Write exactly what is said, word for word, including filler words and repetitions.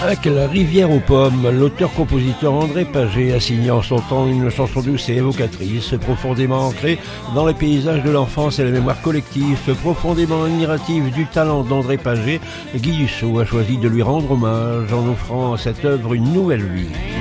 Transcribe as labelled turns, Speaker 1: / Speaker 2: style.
Speaker 1: Avec La rivière aux pommes, l'auteur-compositeur André Paget a signé en son temps une chanson douce et évocatrice, profondément ancrée dans les paysages de l'enfance et la mémoire collective, profondément admirative du talent d'André Paget. Guy Dussault a choisi de lui rendre hommage en offrant à cette œuvre une nouvelle vie.